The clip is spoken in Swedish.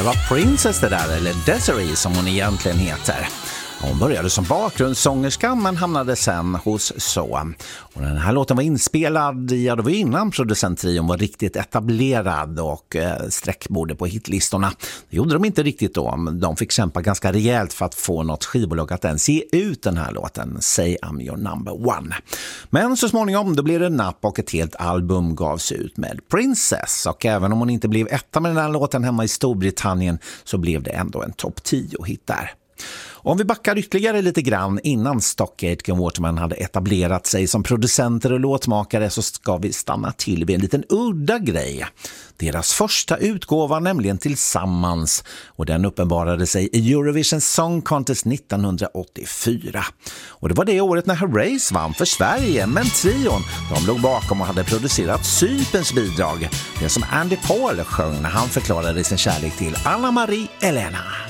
det var Princess det där, eller Desiree som hon egentligen heter. Hon började som bakgrundssångerska men hamnade sen hos Så. Och den här låten var inspelad, det var innan producenttrion var riktigt etablerad och sträckborde på hitlistorna. Det gjorde de inte riktigt då. De fick kämpa ganska rejält för att få något skivbolag att ens ge ut den här låten, Say I'm Your Number One. Men så småningom då blev det napp och ett helt album gavs ut med Princess. Och även om hon inte blev etta med den här låten hemma i Storbritannien så blev det ändå en topp 10-hit där. Om vi backar ytterligare lite grann innan Stock-Aitken Waterman hade etablerat sig som producenter och låtmakare så ska vi stanna till vid en liten udda grej. Deras första utgåva nämligen tillsammans och den uppenbarade sig i Eurovision Song Contest 1984. Och det var det året när Herreys vann för Sverige, men trion de låg bakom och hade producerat Cyperns bidrag. Det som Andy Paul sjöng när han förklarade sin kärlek till Anna Marie Elena.